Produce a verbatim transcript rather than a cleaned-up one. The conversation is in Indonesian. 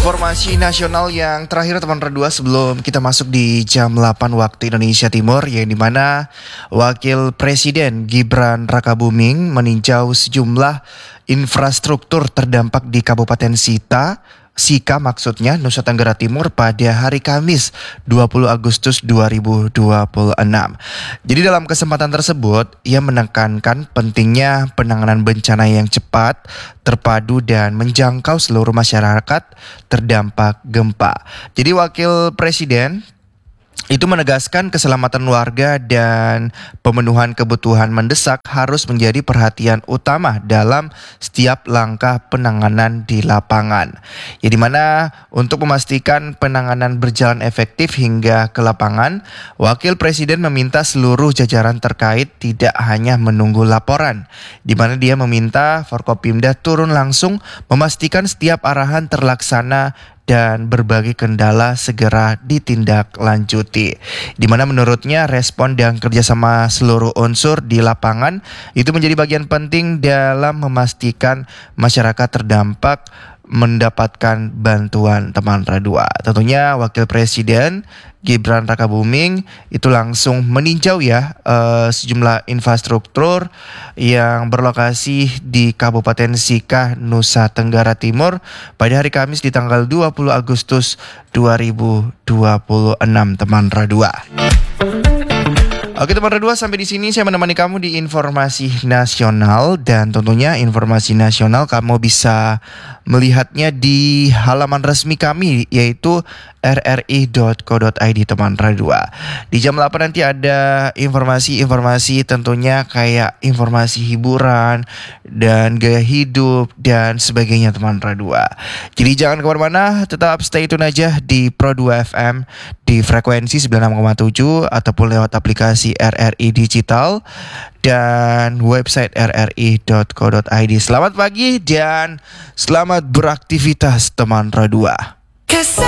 Informasi nasional yang terakhir teman Redua sebelum kita masuk di jam delapan waktu Indonesia Timur, yang dimana Wakil Presiden Gibran Rakabuming meninjau sejumlah infrastruktur terdampak di Kabupaten Sita, Sika maksudnya, Nusa Tenggara Timur pada hari Kamis dua puluh Agustus dua ribu dua puluh enam. Jadi dalam kesempatan tersebut ia menekankan pentingnya penanganan bencana yang cepat, terpadu dan menjangkau seluruh masyarakat terdampak gempa. Jadi Wakil Presiden itu menegaskan keselamatan warga dan pemenuhan kebutuhan mendesak harus menjadi perhatian utama dalam setiap langkah penanganan di lapangan. Ya, di mana untuk memastikan penanganan berjalan efektif hingga ke lapangan, Wakil Presiden meminta seluruh jajaran terkait tidak hanya menunggu laporan, di mana dia meminta Forkopimda turun langsung memastikan setiap arahan terlaksana dan berbagai kendala segera ditindaklanjuti. Di mana menurutnya respon dan kerjasama seluruh unsur di lapangan itu menjadi bagian penting dalam memastikan masyarakat terdampak mendapatkan bantuan teman Radua. Tentunya Wakil Presiden Gibran Rakabuming itu langsung meninjau ya uh, sejumlah infrastruktur yang berlokasi di Kabupaten Sika, Nusa Tenggara Timur pada hari Kamis di tanggal dua puluh Agustus dua ribu dua puluh enam teman Radua. Oke teman Redua, sampai di sini saya menemani kamu di informasi nasional, dan tentunya informasi nasional kamu bisa melihatnya di halaman resmi kami yaitu r r i dot co dot i d teman Redua. Di jam delapan nanti ada informasi-informasi tentunya kayak informasi hiburan dan gaya hidup dan sebagainya teman Redua. Jadi jangan kemana-mana, tetap stay tune aja di Pro dua F M di frekuensi sembilan puluh enam koma tujuh ataupun lewat aplikasi R R I Digital dan website r r i dot co dot i d. Selamat pagi dan selamat beraktivitas teman Radua.